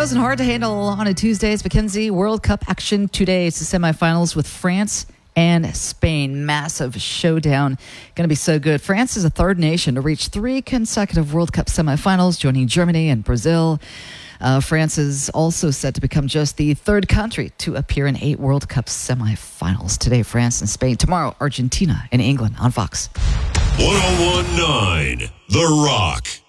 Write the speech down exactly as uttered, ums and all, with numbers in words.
wasn't hard to handle on a Tuesday. It's Mackenzie World Cup action today. It's the semifinals with France and Spain. Massive showdown. Going to be so good. France is a third nation to reach three consecutive World Cup semifinals, joining Germany and Brazil. Uh, France is also set to become just the third country to appear in eight World Cup semifinals. Today, France and Spain. Tomorrow, Argentina and England on Fox. one oh one point nine The Rock.